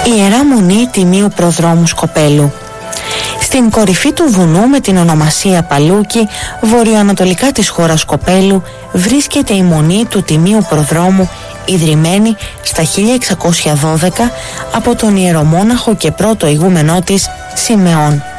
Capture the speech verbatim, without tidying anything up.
Ιερά Μονή Τιμίου Προδρόμου Σκοπέλου. Στην κορυφή του βουνού με την ονομασία Παλούκι, βορειοανατολικά της χώρας Σκοπέλου, βρίσκεται η Μονή του Τιμίου Προδρόμου, ιδρυμένη στα χίλια εξακόσια δώδεκα από τον ιερομόναχο και πρώτο ηγούμενό της Σιμεών.